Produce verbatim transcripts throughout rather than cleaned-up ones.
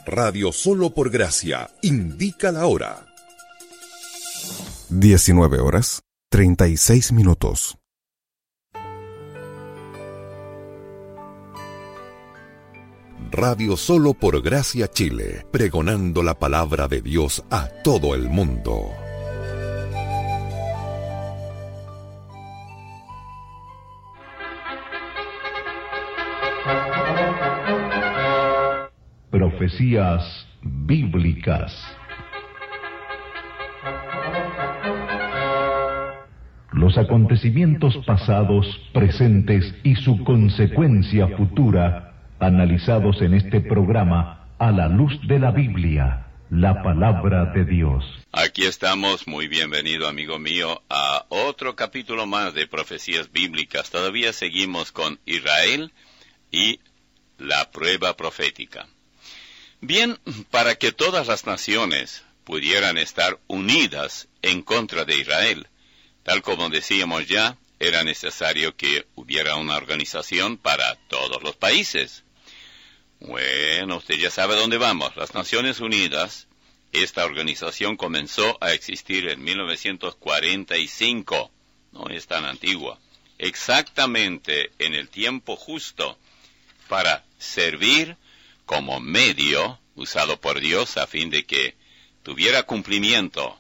Radio Solo por Gracia indica la hora. diecinueve horas, treinta y seis minutos. Radio Solo por Gracia Chile, pregonando la palabra de Dios a todo el mundo. Profecías bíblicas. Los acontecimientos pasados, presentes y su consecuencia futura, analizados en este programa a la luz de la Biblia, la palabra de Dios. Aquí estamos, muy bienvenido amigo mío a otro capítulo más de Profecías Bíblicas. Todavía seguimos con Israel y la prueba profética. Bien, para que todas las naciones pudieran estar unidas en contra de Israel, tal como decíamos ya, era necesario que hubiera una organización para todos los países. Bueno, usted ya sabe dónde vamos. Las Naciones Unidas, esta organización comenzó a existir en mil novecientos cuarenta y cinco. No es tan antigua. Exactamente en el tiempo justo para servir como medio usado por Dios a fin de que tuviera cumplimiento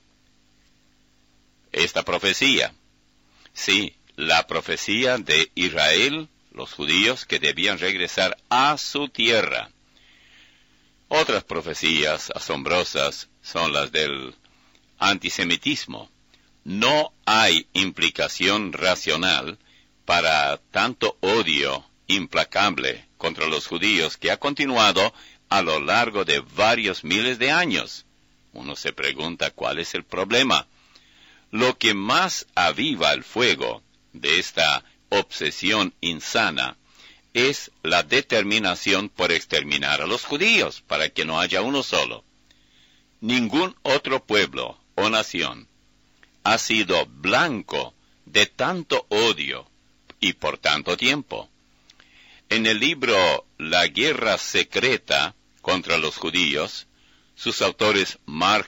esta profecía. Sí, la profecía de Israel, los judíos que debían regresar a su tierra. Otras profecías asombrosas son las del antisemitismo. No hay implicación racional para tanto odio implacable contra los judíos que ha continuado a lo largo de varios miles de años. Uno se pregunta cuál es el problema. Lo que más aviva el fuego de esta obsesión insana es la determinación por exterminar a los judíos para que no haya uno solo. Ningún otro pueblo o nación ha sido blanco de tanto odio y por tanto tiempo. En el libro La Guerra Secreta contra los Judíos, sus autores Mark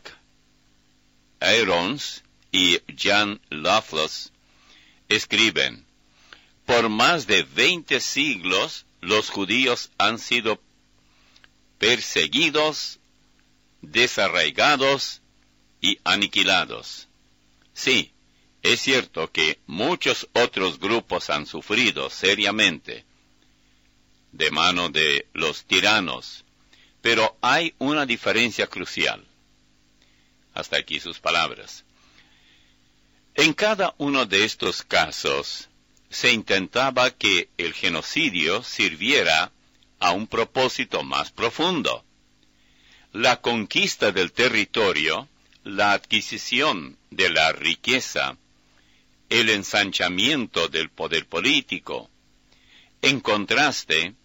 Aarons y Jan Loveless escriben: por más de veinte siglos, los judíos han sido perseguidos, desarraigados y aniquilados. Sí, es cierto que muchos otros grupos han sufrido seriamente de mano de los tiranos, pero hay una diferencia crucial. Hasta aquí sus palabras. En cada uno de estos casos, se intentaba que el genocidio sirviera a un propósito más profundo. La conquista del territorio, la adquisición de la riqueza, el ensanchamiento del poder político. En contraste,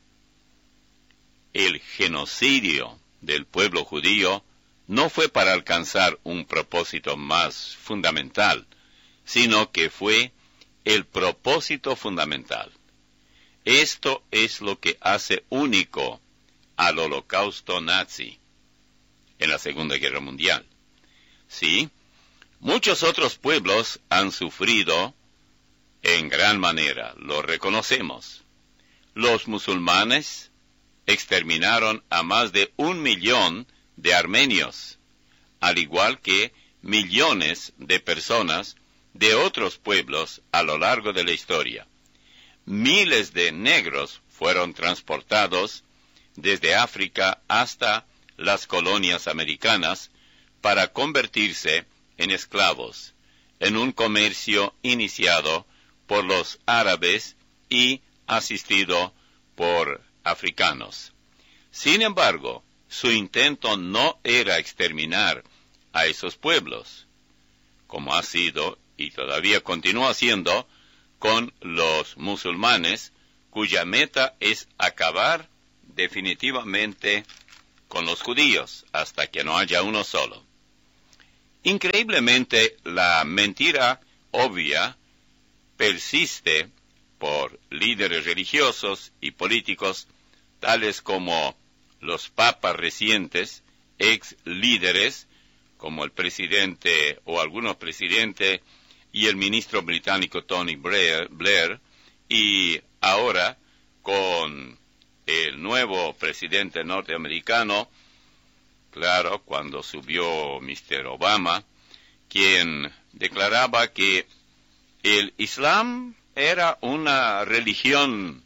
el genocidio del pueblo judío no fue para alcanzar un propósito más fundamental, sino que fue el propósito fundamental. Esto es lo que hace único al holocausto nazi en la Segunda Guerra Mundial. Sí, muchos otros pueblos han sufrido en gran manera, lo reconocemos. Los musulmanes exterminaron a más de un millón de armenios, al igual que millones de personas de otros pueblos a lo largo de la historia. Miles de negros fueron transportados desde África hasta las colonias americanas para convertirse en esclavos, en un comercio iniciado por los árabes y asistido por africanos. Sin embargo, su intento no era exterminar a esos pueblos, como ha sido y todavía continúa siendo con los musulmanes, cuya meta es acabar definitivamente con los judíos hasta que no haya uno solo. Increíblemente, la mentira obvia persiste por líderes religiosos y políticos tales como los papas recientes, ex líderes, como el presidente o algunos presidentes y el ministro británico Tony Blair, Blair, y ahora con el nuevo presidente norteamericano, claro, cuando subió mister Obama, quien declaraba que el Islam era una religión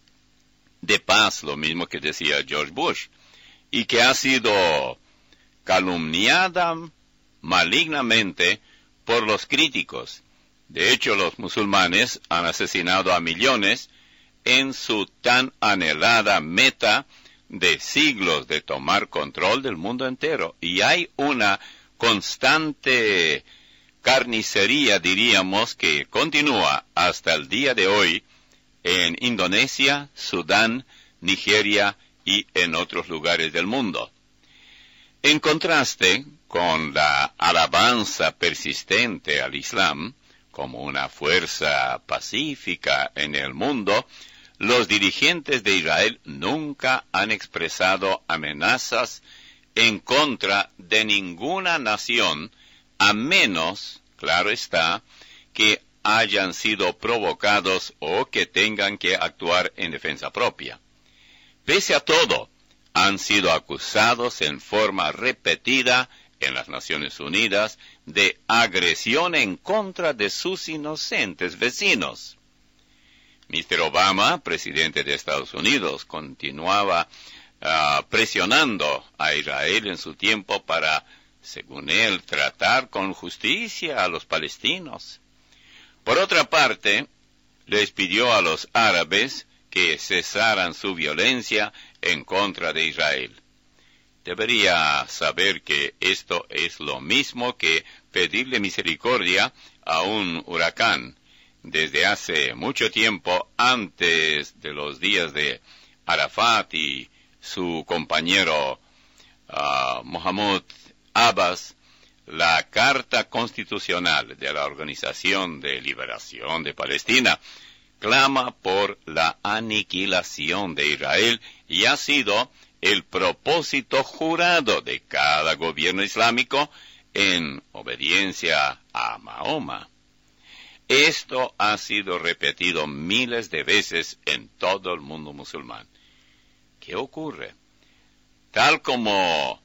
de paz, lo mismo que decía George Bush, y que ha sido calumniada malignamente por los críticos. De hecho, los musulmanes han asesinado a millones en su tan anhelada meta de siglos de tomar control del mundo entero. Y hay una constante carnicería, diríamos, que continúa hasta el día de hoy en Indonesia, Sudán, Nigeria y en otros lugares del mundo. En contraste con la alabanza persistente al Islam como una fuerza pacífica en el mundo, los dirigentes de Israel nunca han expresado amenazas en contra de ninguna nación, a menos, claro está, que hayan sido provocados o que tengan que actuar en defensa propia. Pese a todo, han sido acusados en forma repetida en las Naciones Unidas de agresión en contra de sus inocentes vecinos. mister Obama, presidente de Estados Unidos, continuaba uh, presionando a Israel en su tiempo para, según él, tratar con justicia a los palestinos. Por otra parte, les pidió a los árabes que cesaran su violencia en contra de Israel. Debería saber que esto es lo mismo que pedirle misericordia a un huracán. Desde hace mucho tiempo, antes de los días de Arafat y su compañero uh, Mahmoud Abbas, la Carta Constitucional de la Organización de Liberación de Palestina clama por la aniquilación de Israel y ha sido el propósito jurado de cada gobierno islámico en obediencia a Mahoma. Esto ha sido repetido miles de veces en todo el mundo musulmán. ¿Qué ocurre? Tal como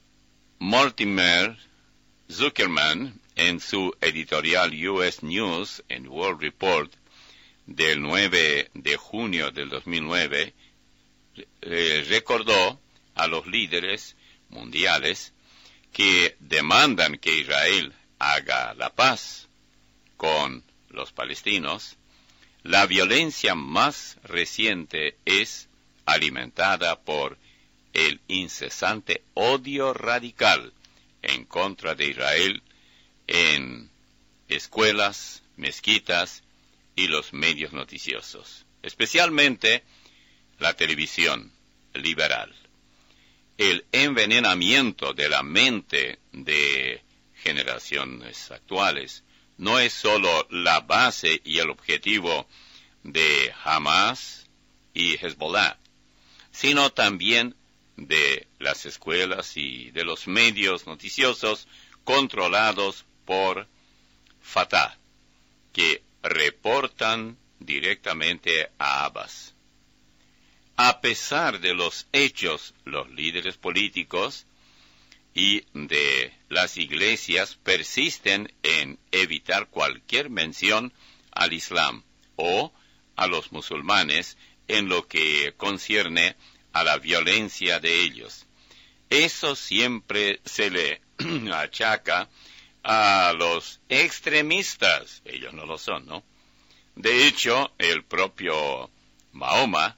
Mortimer Zuckerman, en su editorial U S News and World Report del nueve de junio del dos mil nueve, eh, recordó a los líderes mundiales que demandan que Israel haga la paz con los palestinos. La violencia más reciente es alimentada por el incesante odio radical en contra de Israel en escuelas, mezquitas y los medios noticiosos, especialmente la televisión liberal. El envenenamiento de la mente de generaciones actuales no es solo la base y el objetivo de Hamas y Hezbollah, sino también de las escuelas y de los medios noticiosos controlados por Fatah, que reportan directamente a Abbas. A pesar de los hechos, los líderes políticos y de las iglesias persisten en evitar cualquier mención al Islam o a los musulmanes en lo que concierne a la violencia de ellos. Eso siempre se le achaca a los extremistas. Ellos no lo son, ¿no? De hecho, el propio Mahoma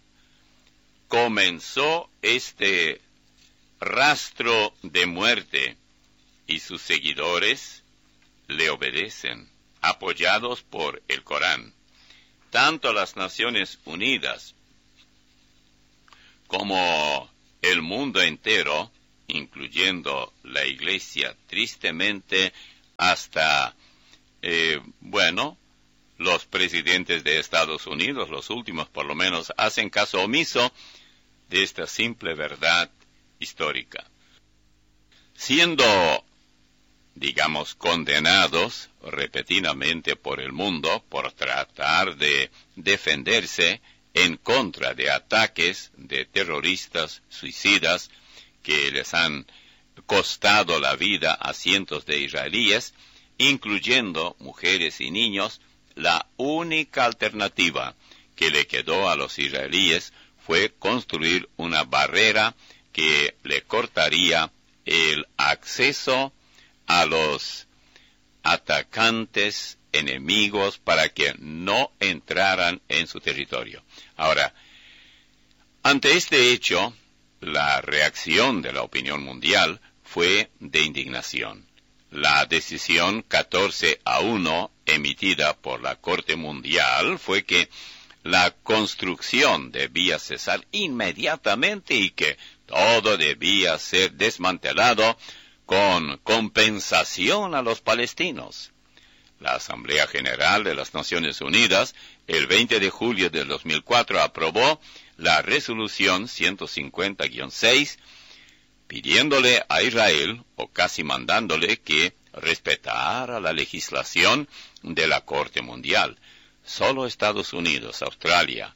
comenzó este rastro de muerte y sus seguidores le obedecen, apoyados por el Corán. Tanto las Naciones Unidas como el mundo entero, incluyendo la Iglesia, tristemente, hasta, eh, bueno, los presidentes de Estados Unidos, los últimos por lo menos, hacen caso omiso de esta simple verdad histórica. Siendo, digamos, condenados repetidamente por el mundo por tratar de defenderse en contra de ataques de terroristas suicidas que les han costado la vida a cientos de israelíes, incluyendo mujeres y niños, la única alternativa que le quedó a los israelíes fue construir una barrera que le cortaría el acceso a los atacantes enemigos para que no entraran en su territorio. Ahora, ante este hecho, la reacción de la opinión mundial fue de indignación. La decisión catorce a uno emitida por la Corte Mundial fue que la construcción debía cesar inmediatamente y que todo debía ser desmantelado con compensación a los palestinos. La Asamblea General de las Naciones Unidas, el veinte de julio del dos mil cuatro, aprobó la resolución ciento cincuenta guión seis, pidiéndole a Israel, o casi mandándole, que respetara la legislación de la Corte Mundial. Solo Estados Unidos, Australia,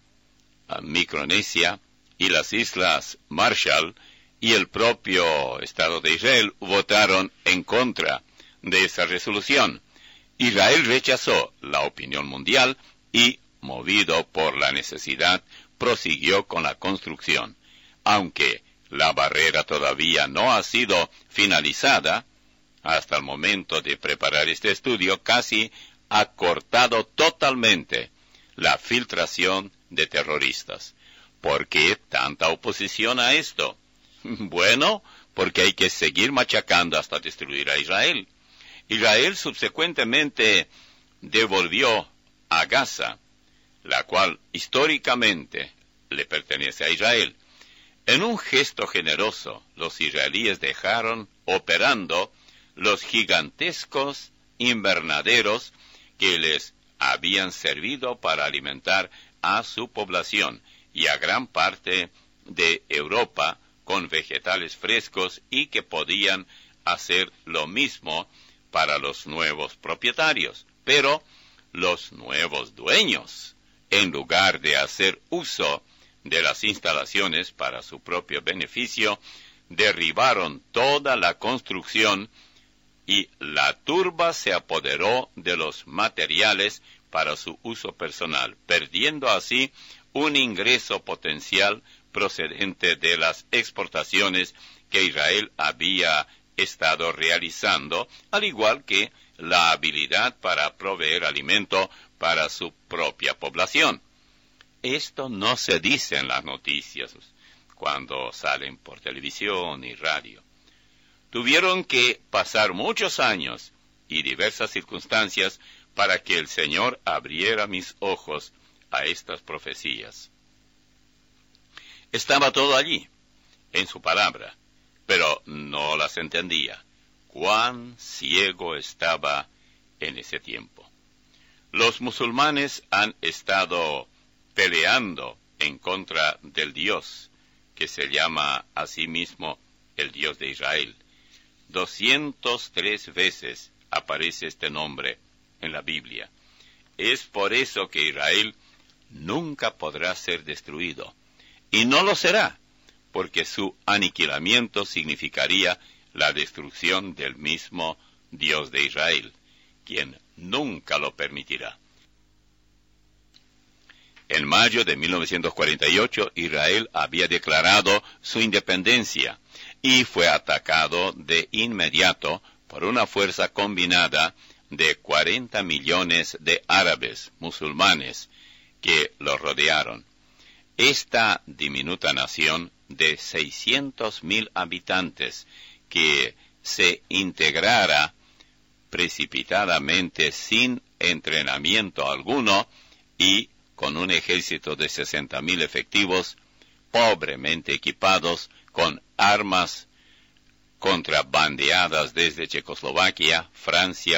Micronesia y las Islas Marshall y el propio Estado de Israel votaron en contra de esa resolución. Israel rechazó la opinión mundial y, movido por la necesidad, prosiguió con la construcción. Aunque la barrera todavía no ha sido finalizada, hasta el momento de preparar este estudio, casi ha cortado totalmente la filtración de terroristas. ¿Por qué tanta oposición a esto? Bueno, porque hay que seguir machacando hasta destruir a Israel. Israel subsecuentemente devolvió a Gaza, la cual históricamente le pertenece a Israel. En un gesto generoso, los israelíes dejaron operando los gigantescos invernaderos que les habían servido para alimentar a su población y a gran parte de Europa con vegetales frescos y que podían hacer lo mismo para los nuevos propietarios. Pero los nuevos dueños, en lugar de hacer uso de las instalaciones para su propio beneficio, derribaron toda la construcción y la turba se apoderó de los materiales para su uso personal, perdiendo así un ingreso potencial procedente de las exportaciones que Israel había estado realizando, al igual que la habilidad para proveer alimento para su propia población. Esto no se dice en las noticias cuando salen por televisión y radio. Tuvieron que pasar muchos años y diversas circunstancias para que el Señor abriera mis ojos a estas profecías. Estaba todo allí, en su palabra, pero no las entendía. Cuán ciego estaba en ese tiempo. Los musulmanes han estado peleando en contra del Dios, que se llama a sí mismo el Dios de Israel. doscientas tres veces aparece este nombre en la Biblia. Es por eso que Israel nunca podrá ser destruido. Y no lo será, porque su aniquilamiento significaría la destrucción del mismo Dios de Israel, quien nunca lo permitirá. En mayo de mil novecientos cuarenta y ocho, Israel había declarado su independencia y fue atacado de inmediato por una fuerza combinada de cuarenta millones de árabes musulmanes que lo rodearon. Esta diminuta nación de seiscientos mil habitantes que se integrara precipitadamente sin entrenamiento alguno y con un ejército de sesenta mil efectivos, pobremente equipados con armas contrabandeadas desde Checoslovaquia, Francia,